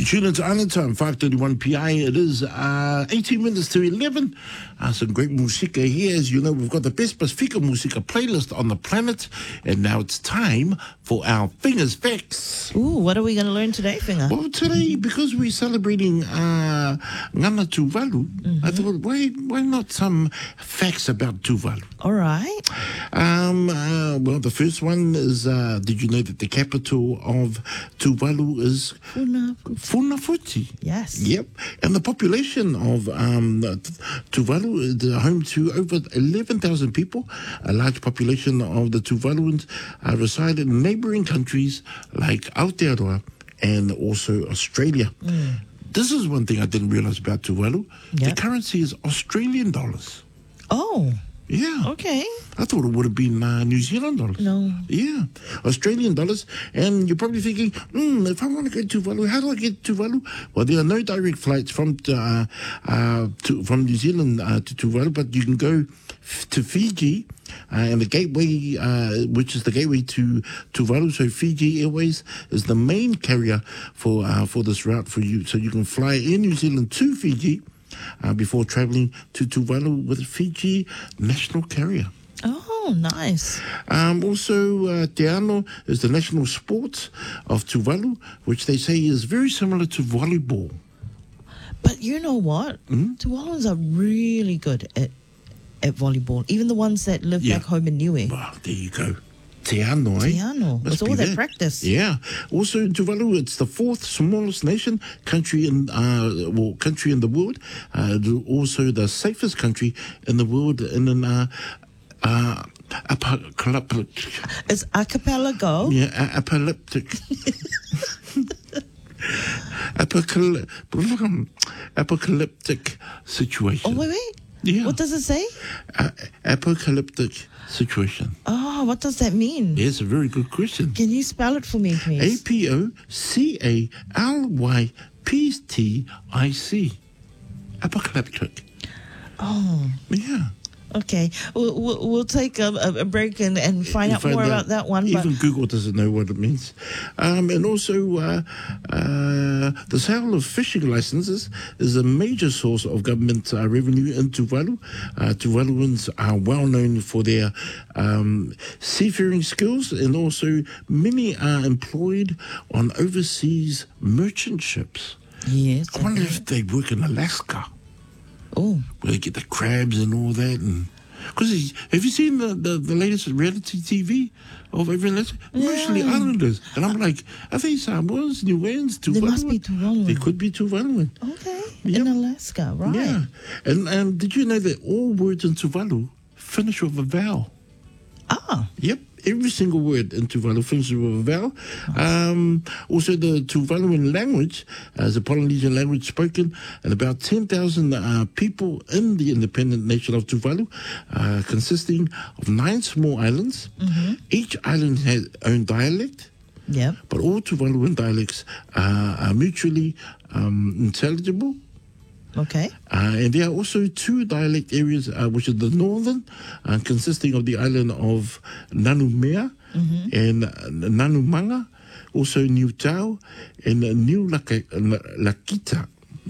tune into Island Time, 5:31 PI. It is 18 minutes to 11. Some great musica here. As you know, we've got the best Pacifica musica playlist on the planet. And now it's time for our Fingers Facts. Ooh, what are we going to learn today, Finger? Well, today, because we're celebrating Ngana Tuvalu, I thought, why not some facts about Tuvalu? All right. Well, the first one is, did you know that the capital of Tuvalu is Funafuti? Yes. Yep. And the population of Tuvalu is home to over 11,000 people. A large population of the Tuvaluans reside in neighboring countries like Aotearoa and also Australia. This is one thing I didn't realize about Tuvalu. Yep. The currency is Australian dollars. Oh, Yeah. okay. I thought it would have been New Zealand dollars. No. Yeah, Australian dollars. And you're probably thinking, if I want to go to Tuvalu, how do I get to Tuvalu? Well, there are no direct flights from New Zealand to Tuvalu, but you can go to Fiji and the gateway, which is the gateway to Tuvalu. So Fiji Airways is the main carrier for this route for you. So you can fly in New Zealand to Fiji before traveling to Tuvalu with Fiji National Carrier. Oh, nice. Also, Te Ano is the national sport of Tuvalu, which they say is very similar to volleyball. But you know what? Tuvaluans are really good at volleyball. Even the ones that live Yeah. back home in Niue. Well, there you go. Te Ano, eh? Te Ano. Must It's all be that there. practice. Yeah. Also in Tuvalu, it's the fourth smallest country in the world. Also the safest country in the world in an It's archipelago. apocalyptic apocalyptic situation. Oh, wait. Yeah. What does it say? Apocalyptic situation. Oh, what does that mean? Yes, a very good question. Can you spell it for me, please? APOCALYPTIC. Apocalyptic. Oh, Yeah. okay. We'll take a break and find out more about that one. Even But Google doesn't know what it means. And also, the sale of fishing licenses is a major source of government revenue in Tuvalu. Tuvaluans are well known for their seafaring skills, and also many are employed on overseas merchant ships. yes. I wonder if they work in Alaska, Oh, where they get the crabs and all that. And because have you seen the latest reality TV of everyone? Mostly Yeah. Islanders, and I'm like, are they Samoans, Niueans, They must be Tuvaluan? Tuvaluan. They could be Tuvaluan. okay. Yep. In Alaska, right? Yeah, and did you know that all words in Tuvalu finish with a vowel? Ah, Yep, every single word in Tuvalu finishes with a vowel. Also, the Tuvaluan language is a Polynesian language spoken in about 10,000 people in the independent nation of Tuvalu, consisting of 9 small islands. Each island has its own dialect, yep. but all Tuvaluan dialects are mutually intelligible. Okay. And there are also 2 dialect areas, which is the northern, consisting of the island of Nanumea and Nanumanga, also New Tau and New Lakita.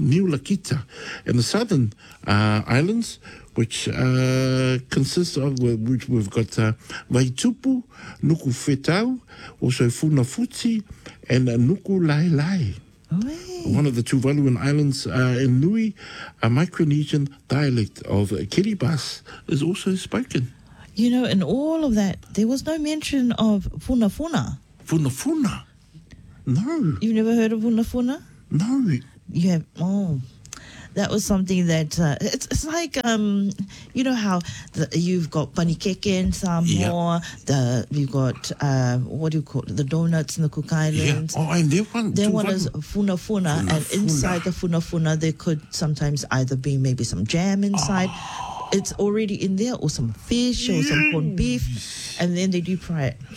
And the southern islands, which consists of, which we've got Vaitupu, Nuku Fetau, also Funafuti, and Nuku Lailai. Oh, hey. One of the Tuvaluan islands in Nui, a Micronesian dialect of Kiribati is also spoken. You know, in all of that, there was no mention of Funafuna. Funafuna? No, You've never heard of Funafuna? no. You have. Oh, that was something that it's like you know how you've got panikeke in Samoa. You've got what do you call it? The donuts in the Cook Islands. Yeah. Oh, and Then one is funafuna, and inside the funafuna there could sometimes either be maybe some jam inside. It's already in there, or some fish, or some corned beef, and then they deep fry it.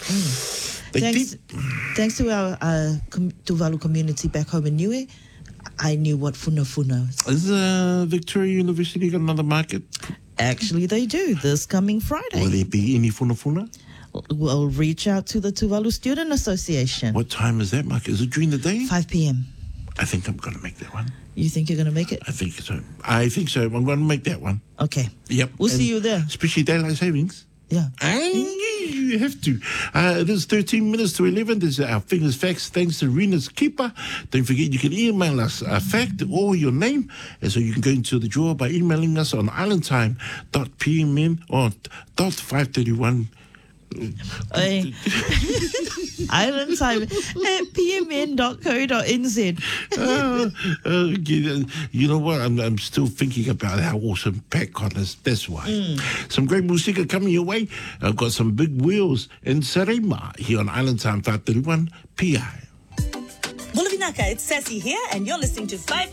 Thanks to our Tuvalu community back home in Niue, I knew what funafuna was. Is Victoria University got another market? Actually, they do this coming Friday. Will there be any funafuna? We'll reach out to the Tuvalu Student Association. What time is that market? Is it during the day? 5 p.m. I think I'm going to make that one. You think you're going to make it? I think so. I'm going to make that one. Okay. Yep. We'll see you there. Especially daylight savings. Yeah. You have to. It is 13 minutes to 11. This is our Fingers Facts. Thanks to Rena's Keeper. Don't forget you can email us a fact or your name. And so you can go into the draw by emailing us on islandtime.pmn or .531. Island Time at pmn.co.nz. You know what? I'm still thinking about how awesome Pat Connors. That's why. Some great music coming your way. I've got some big wheels in Sarema here on Island Time 531 PI. Bulavinaka, it's Sassy here, and you're listening to 5